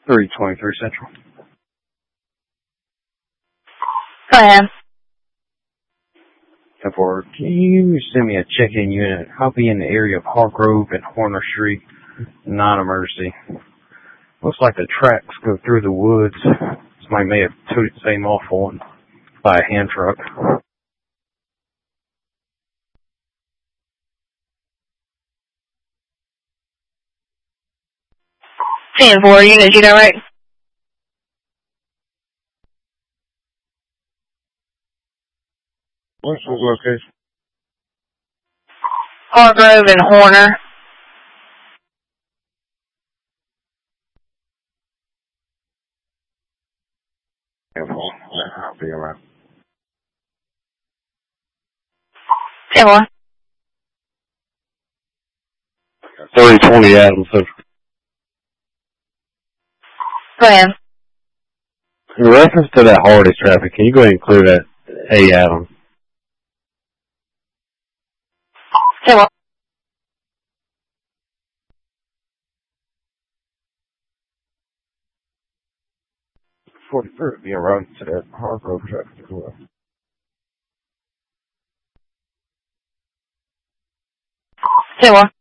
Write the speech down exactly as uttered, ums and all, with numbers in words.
three twenty-three Central. Go ahead. For can you send me a check-in unit? I'll be in the area of Hargrove and Horner Street, non-emergency. Looks like the tracks go through the woods. Somebody may have towed the same awful one by a hand truck. ten four units, you know, right? What's the location? Hargrove and Horner. I'll be around. ten one. three twenty Adams Central. Go ahead. In reference to that holiday traffic, can you go ahead and clear that A Adams? ten one. forty-three would be around to that Hargrove traffic as well. ten one.